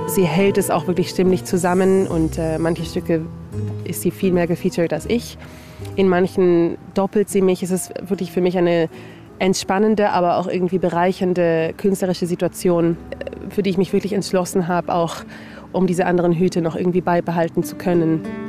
sie hält es auch wirklich stimmlich zusammen und manche Stücke ist sie viel mehr gefeatured als ich. In manchen doppelt sie mich. Es ist wirklich für mich eine entspannende, aber auch irgendwie bereichernde künstlerische Situation, für die ich mich wirklich entschlossen habe, auch um diese anderen Hüte noch irgendwie beibehalten zu können.